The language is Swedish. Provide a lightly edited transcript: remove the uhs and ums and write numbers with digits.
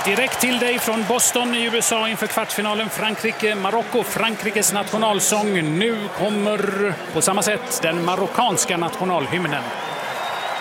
Direkt till dig från Boston i USA inför kvartsfinalen Frankrike-Marocko. Frankrikes nationalsång. Nu kommer på samma sätt den marockanska nationalhymnen.